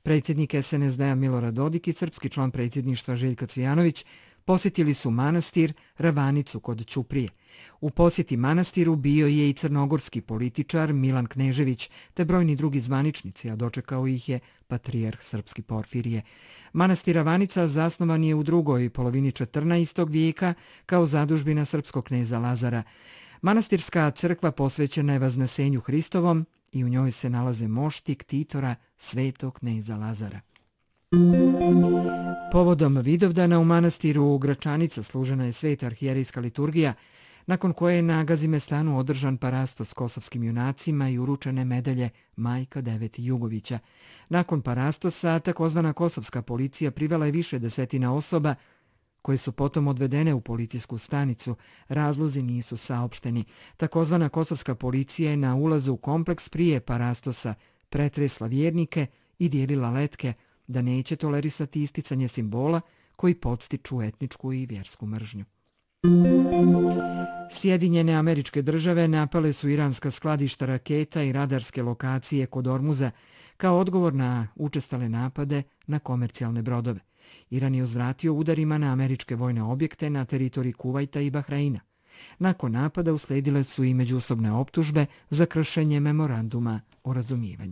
Predsjednik SNSD-a Milorad Dodik i srpski član predsjedništva Željko Cvijanović posjetili su manastir Ravanicu kod Ćuprije. U posjeti manastiru bio je i crnogorski političar Milan Knežević te brojni drugi zvaničnici, a dočekao ih je patrijarh srpski Porfirije. Manastir Ravanica zasnovan je u drugoj polovini 14. vijeka kao zadužbina srpskog kneza Lazara. Manastirska crkva posvećena je Vaznesenju Hristovom i u njoj se nalaze mošti ktitora svetog kneza Lazara. Povodom Vidovdana u manastiru Gračanica služena je sveta arhijerejska liturgija, nakon koje je na Gazimestanu održan parastos kosovskim junacima i uručene medalje Majka Deveti Jugovića. Nakon parastosa, takozvana kosovska policija privela je više desetina osoba koje su potom odvedene u policijsku stanicu. Razlozi nisu saopšteni. Takozvana kosovska policija je na ulazu u kompleks prije parastosa pretresla vjernike i dijelila letke da neće tolerisati isticanje simbola koji podstiču etničku i vjersku mržnju. Sjedinjene Američke Države napale su iranska skladišta raketa i radarske lokacije kod Ormuza kao odgovor na učestale napade na komercijalne brodove. Iran je uzvratio udarima na američke vojne objekte na teritoriji Kuvajta i Bahreina. Nakon napada uslijedile su i međusobne optužbe za kršenje memoranduma o razumijevanju.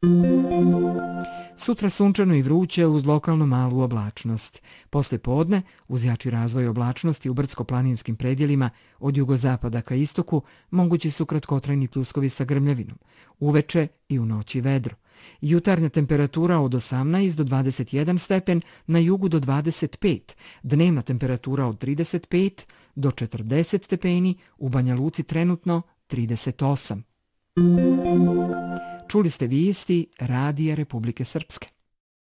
Sutra sunčano i vruće uz lokalno malu oblačnost. Posle podne, uz jači razvoj oblačnosti u brdsko-planinskim predjelima od jugozapada ka istoku, mogući su kratkotrajni pljuskovi sa grmljavinom. Uveče i u noći vedro. Jutarnja temperatura od 18 do 21 stepen, na jugu do 25, dnevna temperatura od 35 do 40 stepeni, u Banja Luci trenutno 38. Čuli ste vijesti Radija Republike Srpske.